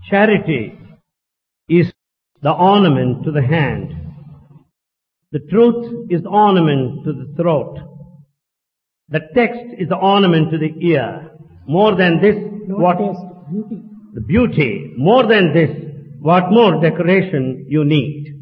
Charity is the ornament to the hand. The truth is the ornament to the throat. The text is the ornament to the ear. More than this, what taste, beauty. the beauty, more than this, what more decoration you need?